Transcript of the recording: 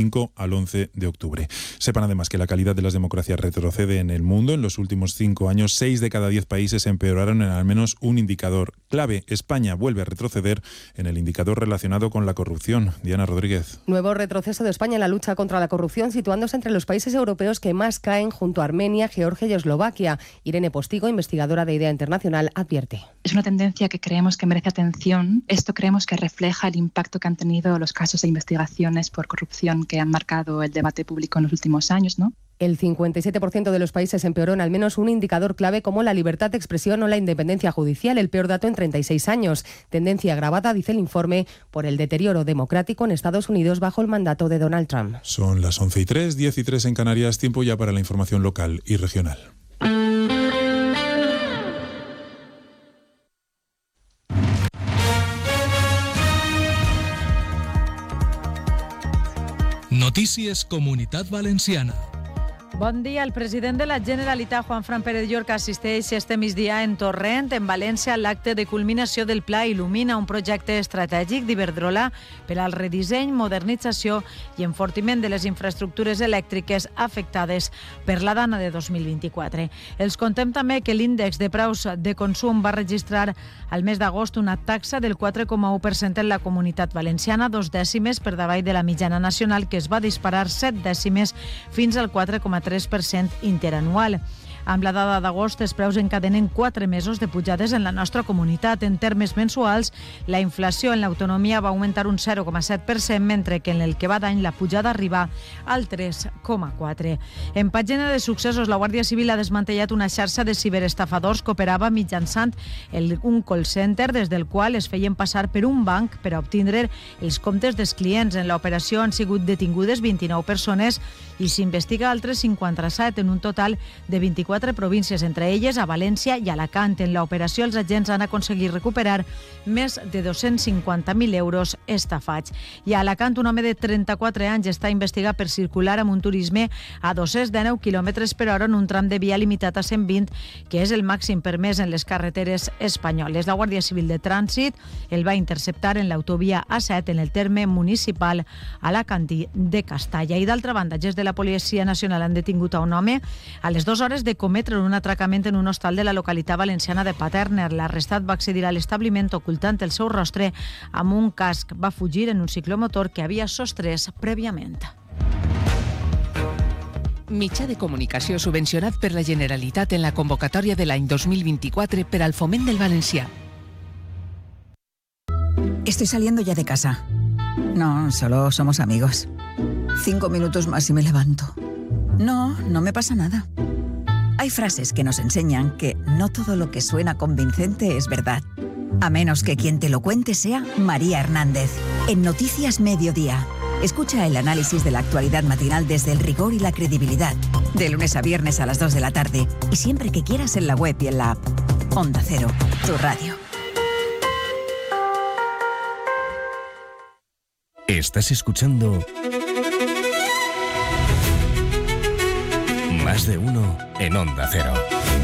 5 al 11 de octubre. Sepan además que la calidad de las democracias retrocede en el mundo. En los últimos 5 años, 6 de cada 10 países empeoraron en al menos un indicador clave. España vuelve a retroceder en el indicador relacionado con la corrupción. Diana Rodríguez. Nuevo retroceso de España en la lucha contra la corrupción, situándose entre los países europeos que más caen, junto a Armenia, Georgia y Eslovaquia. Irene Postigo, investigadora de IDEA Internacional, advierte. Es una tendencia que creemos que merece atención. Esto creemos que refleja el impacto que han tenido los casos de investigaciones por corrupción que han marcado el debate público en los últimos años, ¿no? El 57% de los países empeoró en al menos un indicador clave como la libertad de expresión o la independencia judicial, el peor dato en 36 años. Tendencia agravada, dice el informe, por el deterioro democrático en Estados Unidos bajo el mandato de Donald Trump. Son las 11:03, 10:03 en Canarias, tiempo ya para la información local y regional. Notícies Comunitat Valenciana. Bon dia. El president de la Generalitat, Juanfran Pérez Llorca, assisteix este migdia en Torrent, en València, a l'acte de culminació del Pla Il·lumina, un projecte estratègic d'Iberdrola per al redisseny, modernització i enfortiment de les infraestructures elèctriques afectades per la dana de 2024. Els contem també que l'índex de preus de consum va registrar al mes d'agost una taxa del 4,1% en la Comunitat Valenciana, 2 dècimes per davall de la mitjana nacional, que es va disparar 7 dècimes fins al 4,3% interanual. Amb la dada d'agost, els preus encadenen 4 mesos de pujades en la nostra comunitat. En termes mensuals, la inflació en l'autonomia va augmentar un 0,7%, mentre que en el que va d'any la pujada arriba al 3,4%. En pàgina de successos, la Guàrdia Civil ha desmantellat una xarxa de ciberestafadors que operava mitjançant un call center des del qual es feien passar per un banc per a obtindre els comptes dels clients. En l'operació han sigut detingudes 29 persones i s'investiga altres 57 en un total de 24 províncies, entre elles a València i Alacant. En l'operació, els agents han aconseguit recuperar més de 250.000 euros estafats. I a Alacant, un home de 34 anys està investigat per circular amb un turisme a 219 km per hora en un tram de via limitat a 120, que és el màxim permès en les carreteres espanyoles. La Guàrdia Civil de Trànsit el va interceptar en l'autovia A7 en el terme municipal alacantí de Castalla. I d'altra banda, agents de la Policia Nacional han detingut a un home a les 2 hores de cometre un atracament en un hostal de la localitat valenciana de Paterner. L'arrestat va accedir a l'establiment ocultant el seu rostre amb un casc. Va fugir en un ciclomotor que havia sostrès prèviament. Mitjà de comunicació subvencionat per la Generalitat en la convocatòria de l'any 2024 per al foment del valencià. Estoy saliendo ya de casa. No, solo somos amigos. 5 minutos más y me levanto. No, no me pasa nada. Hay frases que nos enseñan que no todo lo que suena convincente es verdad. A menos que quien te lo cuente sea María Hernández. En Noticias Mediodía. Escucha el análisis de la actualidad matinal desde el rigor y la credibilidad. De lunes a viernes a las 2 de la tarde. Y siempre que quieras en la web y en la app. Onda Cero, tu radio. Estás escuchando Más de Uno en Onda Cero.